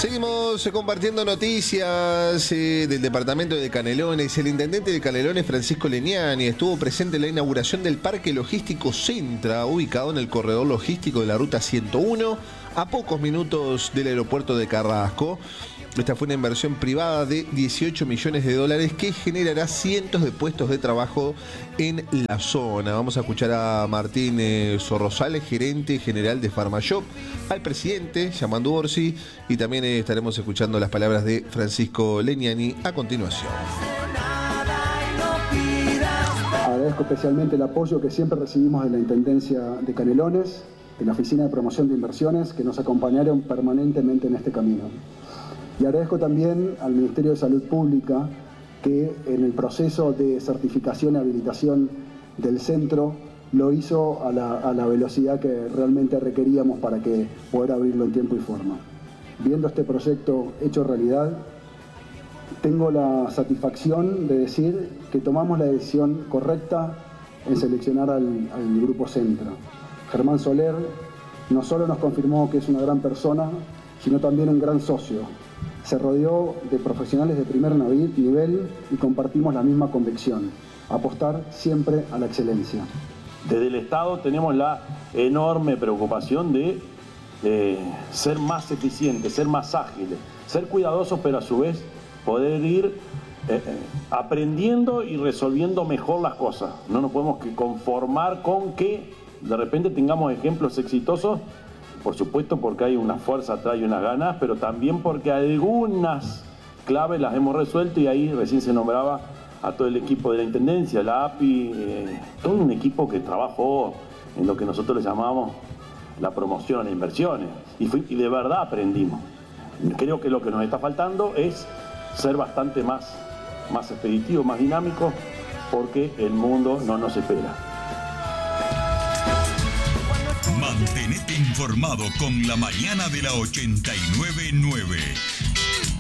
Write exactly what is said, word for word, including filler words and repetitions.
Seguimos compartiendo noticias eh, del departamento de Canelones. El intendente de Canelones, Francisco Legnani, estuvo presente en la inauguración del Parque Logístico Centra, ubicado en el corredor logístico de la Ruta ciento uno, a pocos minutos del aeropuerto de Carrasco. Esta fue una inversión privada de dieciocho millones de dólares que generará cientos de puestos de trabajo en la zona. Vamos a escuchar a Martín eh, Sorrosales, gerente general de Farmashop, al presidente, Yamandú Orsi, y también eh, estaremos escuchando las palabras de Francisco Legnani a continuación. Agradezco especialmente el apoyo que siempre recibimos de la Intendencia de Canelones, de la Oficina de Promoción de Inversiones, que nos acompañaron permanentemente en este camino. Y agradezco también al Ministerio de Salud Pública que en el proceso de certificación y habilitación del centro lo hizo a la, a la velocidad que realmente requeríamos para que poder abrirlo en tiempo y forma. Viendo este proyecto hecho realidad, tengo la satisfacción de decir que tomamos la decisión correcta en seleccionar al, al Grupo Centra. Germán Soler no solo nos confirmó que es una gran persona, sino también un gran socio. Se rodeó de profesionales de primer nivel y compartimos la misma convicción, apostar siempre a la excelencia. Desde el Estado tenemos la enorme preocupación de, de ser más eficientes, ser más ágiles, ser cuidadosos, pero a su vez poder ir eh, aprendiendo y resolviendo mejor las cosas. No nos podemos conformar con que de repente tengamos ejemplos exitosos. Por supuesto porque hay una fuerza atrás y unas ganas, pero también porque algunas claves las hemos resuelto y ahí recién se nombraba a todo el equipo de la Intendencia, la A P I, eh, todo un equipo que trabajó en lo que nosotros le llamamos la promoción e inversiones. Y, fui, y de verdad aprendimos. Creo que lo que nos está faltando es ser bastante más, más expeditivo, más dinámico, porque el mundo no nos espera. Mantenete informado con la mañana de la ochenta y nueve nueve.